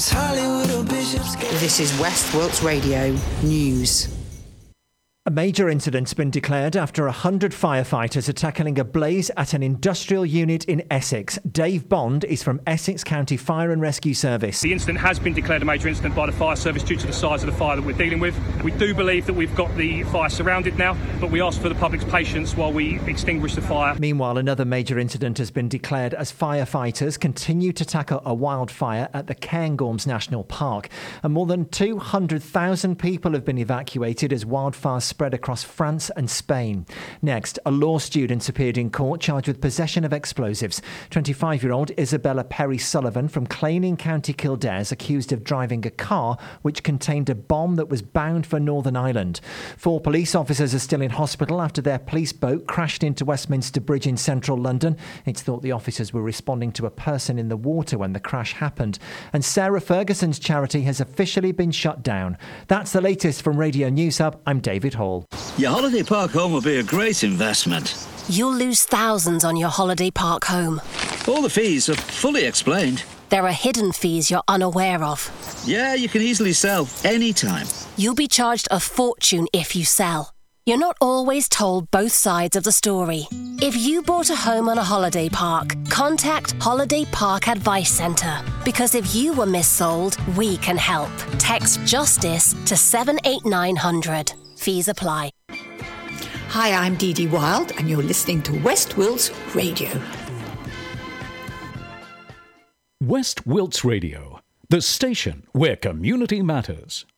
This is West Wilts Radio News. A major incident's been declared after 100 firefighters are tackling a blaze at an industrial unit in Essex. Dave Bond is from Essex County Fire and Rescue Service. The incident has been declared a major incident by the fire service due to the size of the fire that we're dealing with. We do believe that we've got the fire surrounded now, but we ask for the public's patience while we extinguish the fire. Meanwhile, another major incident has been declared as firefighters continue to tackle a wildfire at the Cairngorms National Park. And more than 200,000 people have been evacuated as wildfires spread across France and Spain. Next, a law student appeared in court charged with possession of explosives. 25-year-old Isabella Perry Sullivan from Clane in County Kildare is accused of driving a car which contained a bomb that was bound for Northern Ireland. 4 police officers are still in hospital after their police boat crashed into Westminster Bridge in central London. It's thought the officers were responding to a person in the water when the crash happened. And Sarah Ferguson's charity has officially been shut down. That's the latest from Radio News Hub. I'm David Hall. Your holiday park home will be a great investment. You'll lose thousands on your holiday park home. All the fees are fully explained. There are hidden fees you're unaware of. Yeah, you can easily sell anytime. You'll be charged a fortune if you sell. You're not always told both sides of the story. If you bought a home on a holiday park, contact Holiday Park Advice Centre. Because if you were missold, we can help. Text JUSTICE to 78900. Fees apply. Hi, I'm Dee Dee Wild, and you're listening to West Wilts Radio. West Wilts Radio, the station where community matters.